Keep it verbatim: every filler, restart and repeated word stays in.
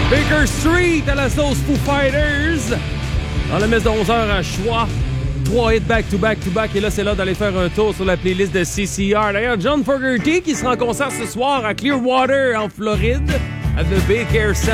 Baker Street à la sauce Foo Fighters. Dans la messe de onze heures à choix. Trois hits back-to-back-to-back. Et là, c'est là d'aller faire un tour sur la playlist de C C R. D'ailleurs, John Fogerty qui sera en concert ce soir à Clearwater, en Floride, à The Baker Sound.